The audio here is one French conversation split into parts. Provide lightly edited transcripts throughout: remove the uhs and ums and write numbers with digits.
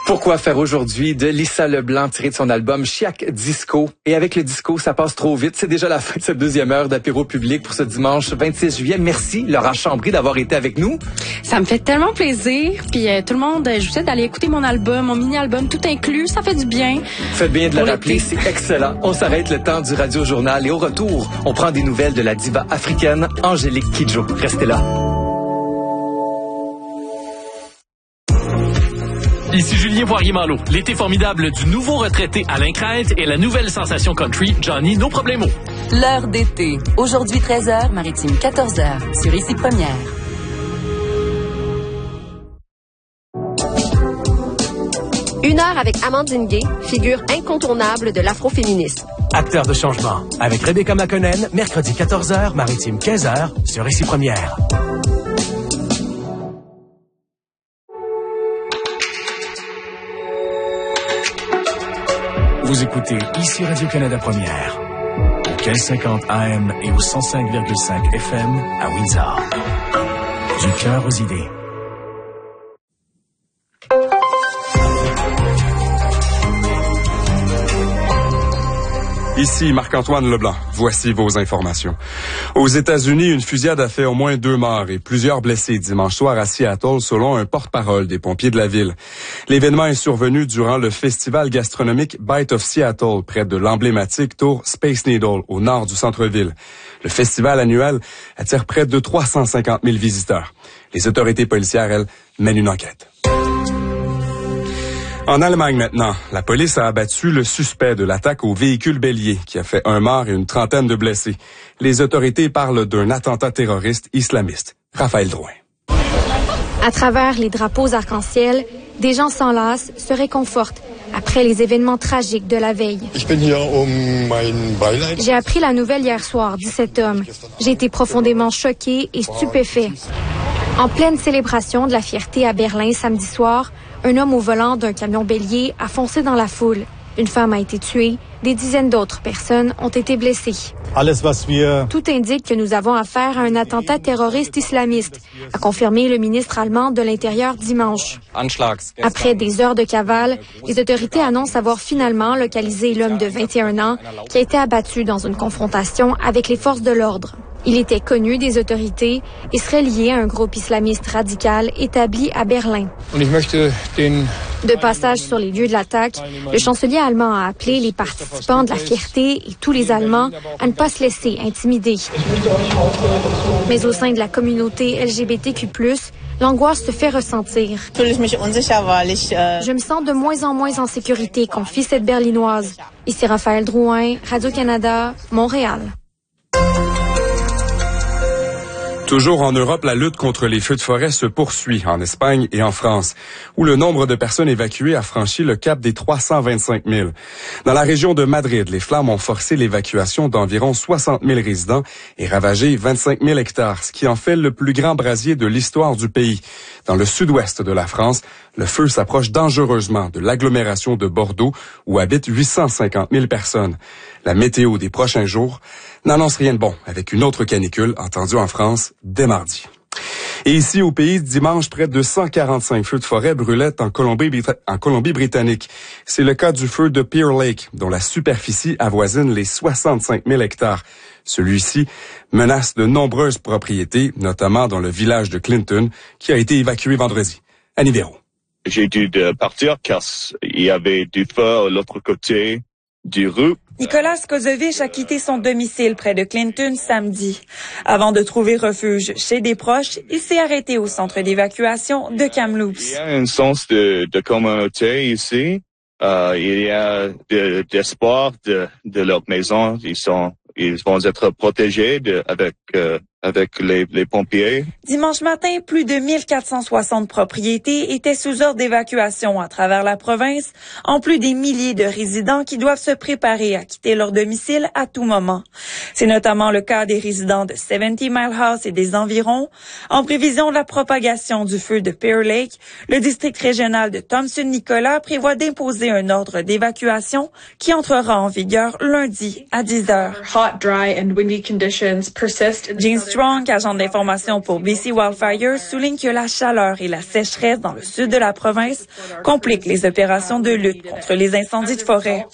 Pourquoi faire aujourd'hui de Lisa Leblanc tiré de son album Chiac Disco. Et avec le disco, ça passe trop vite. C'est déjà la fin de cette deuxième heure d'apéro public pour ce dimanche 26 juillet. Merci Laura Chambry d'avoir été avec nous. Ça me fait tellement plaisir. Puis tout le monde, je vous souhaite d'aller écouter mon album, mon mini-album, tout inclus. Ça fait du bien. Faites bien de le rappeler, c'est excellent. On s'arrête le temps du Radio Journal et au retour, on prend des nouvelles de la diva africaine Angélique Kidjo. Restez là. Ici Julien Poirier-Malo. L'été formidable du nouveau retraité Alain Crête et la nouvelle sensation country Johnny No Problemo. L'heure d'été. Aujourd'hui 13h, Maritime 14h, sur Ici Première. Une heure avec Amandine Gay, figure incontournable de l'afroféminisme. Acteur de changement, avec Rebecca McConnell, mercredi 14h, Maritime 15h, sur Ici Première. Vous écoutez Ici Radio-Canada Première, au 1550 AM et au 105,5 FM à Windsor. Du cœur aux idées. Ici Marc-Antoine Leblanc. Voici vos informations. Aux États-Unis, une fusillade a fait au moins 2 morts et plusieurs blessés dimanche soir à Seattle, selon un porte-parole des pompiers de la ville. L'événement est survenu durant le festival gastronomique Bite of Seattle, près de l'emblématique tour Space Needle, au nord du centre-ville. Le festival annuel attire près de 350 000 visiteurs. Les autorités policières, elles, mènent une enquête. En Allemagne maintenant, la police a abattu le suspect de l'attaque au véhicule bélier qui a fait 1 mort et une trentaine de blessés. Les autorités parlent d'un attentat terroriste islamiste. Raphaël Drouin. À travers les drapeaux arc-en-ciel, des gens s'enlacent, se réconfortent après les événements tragiques de la veille. J'ai appris la nouvelle hier soir, dit cet homme. J'ai été profondément choqué et stupéfait. En pleine célébration de la fierté à Berlin samedi soir, un homme au volant d'un camion bélier a foncé dans la foule. Une femme a été tuée, des dizaines d'autres personnes ont été blessées. Tout indique que nous avons affaire à un attentat terroriste islamiste, a confirmé le ministre allemand de l'Intérieur dimanche. Après des heures de cavale, les autorités annoncent avoir finalement localisé l'homme de 21 ans qui a été abattu dans une confrontation avec les forces de l'ordre. Il était connu des autorités et serait lié à un groupe islamiste radical établi à Berlin. De passage sur les lieux de l'attaque, le chancelier allemand a appelé les participants de la fierté et tous les Allemands à ne pas se laisser intimider. Mais au sein de la communauté LGBTQ+, l'angoisse se fait ressentir. Je me sens de moins en moins en sécurité, confie cette Berlinoise. Ici Raphaël Drouin, Radio-Canada, Montréal. Toujours en Europe, la lutte contre les feux de forêt se poursuit en Espagne et en France, où le nombre de personnes évacuées a franchi le cap des 325 000. Dans la région de Madrid, les flammes ont forcé l'évacuation d'environ 60 000 résidents et ravagé 25 000 hectares, ce qui en fait le plus grand brasier de l'histoire du pays. Dans le sud-ouest de la France, le feu s'approche dangereusement de l'agglomération de Bordeaux, où habitent 850 000 personnes. La météo des prochains jours n'annonce rien de bon, avec une autre canicule attendue en France dès mardi. Et ici, au pays, dimanche, près de 145 feux de forêt brûlaient en Colombie-Britannique. C'est le cas du feu de Pearl Lake, dont la superficie avoisine les 65 000 hectares. Celui-ci menace de nombreuses propriétés, notamment dans le village de Clinton, qui a été évacué vendredi. Annie Véro. J'ai dû partir car il y avait du feu à l'autre côté du rue. Nicolas Kozovic a quitté son domicile près de Clinton samedi. Avant de trouver refuge chez des proches, il s'est arrêté au centre d'évacuation de Kamloops. Il y a un sens de communauté ici. Il y a d'espoir de leur maison. Ils vont être protégés avec les pompiers. Dimanche matin, plus de 1460 propriétés étaient sous ordre d'évacuation à travers la province, en plus des milliers de résidents qui doivent se préparer à quitter leur domicile à tout moment. C'est notamment le cas des résidents de 70 Mile House et des environs. En prévision de la propagation du feu de Pearl Lake, le district régional de Thompson-Nicolas prévoit d'imposer un ordre d'évacuation qui entrera en vigueur lundi à 10 heures. Hot, dry and windy conditions persist. James Strong, agent d'information pour BC Wildfire, souligne que la chaleur et la sécheresse dans le sud de la province compliquent les opérations de lutte contre les incendies de forêt.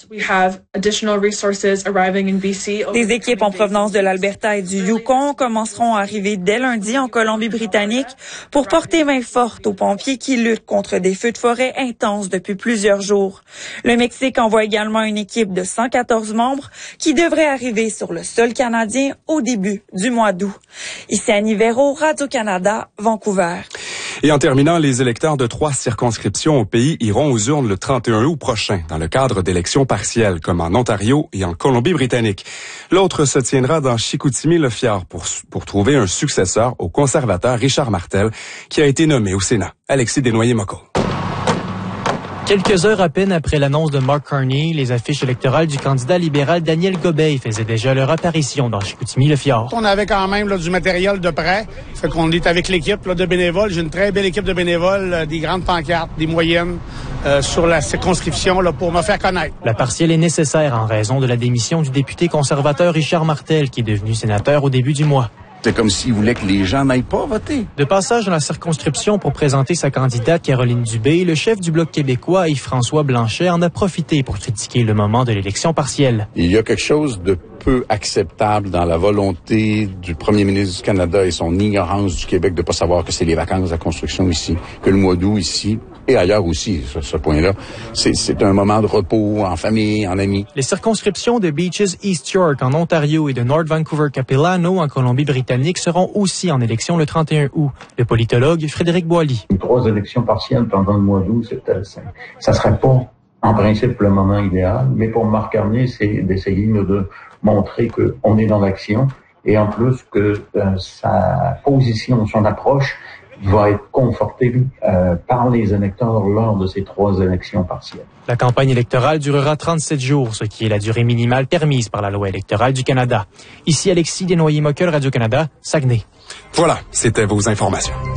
Des équipes en provenance de l'Alberta et du Yukon commenceront à arriver dès lundi en Colombie-Britannique pour porter main forte aux pompiers qui luttent contre des feux de forêt intenses depuis plusieurs jours. Le Mexique envoie également une équipe de 114 membres qui devrait arriver sur le sol canadien au début du mois d'août. Ici Annie Véro, Radio-Canada, Vancouver. Et en terminant, les électeurs de 3 circonscriptions au pays iront aux urnes le 31 août prochain dans le cadre d'élections partielles, comme en Ontario et en Colombie-Britannique. L'autre se tiendra dans Chicoutimi-Le-Fjord pour trouver un successeur au conservateur Richard Martel, qui a été nommé au Sénat. Alexis Desnoyers-Mockel. Quelques heures à peine après l'annonce de Mark Carney, les affiches électorales du candidat libéral Daniel Gobeil faisaient déjà leur apparition dans Chicoutimi-Le-Fjord. On avait quand même du matériel de prêt. Fait qu'on est avec l'équipe de bénévoles. J'ai une très belle équipe de bénévoles, des grandes pancartes, des moyennes sur la circonscription pour me faire connaître. La partielle est nécessaire en raison de la démission du député conservateur Richard Martel, qui est devenu sénateur au début du mois. C'est comme s'il voulait que les gens n'aillent pas voter. De passage dans la circonscription pour présenter sa candidate Caroline Dubé, le chef du Bloc québécois, Yves-François Blanchet, en a profité pour critiquer le moment de l'élection partielle. Il y a quelque chose de peu acceptable dans la volonté du premier ministre du Canada et son ignorance du Québec de pas savoir que c'est les vacances de la construction ici, que le mois d'août ici, et ailleurs aussi, sur ce point-là, c'est un moment de repos en famille, en amis. Les circonscriptions de Beaches East York en Ontario et de North Vancouver-Capilano en Colombie-Britannique seront aussi en élection le 31 août. Le politologue Frédéric Boily. 3 élections partielles pendant le mois d'août, ça serait pas en principe le moment idéal, mais pour Mark Carney, c'est d'essayer de montrer qu'on est dans l'action et en plus que sa position, son approche va être confortée par les électeurs lors de ces 3 élections partielles. La campagne électorale durera 37 jours, ce qui est la durée minimale permise par la loi électorale du Canada. Ici Alexis Desnoyers-Mockel, Radio-Canada, Saguenay. Voilà, c'était vos informations.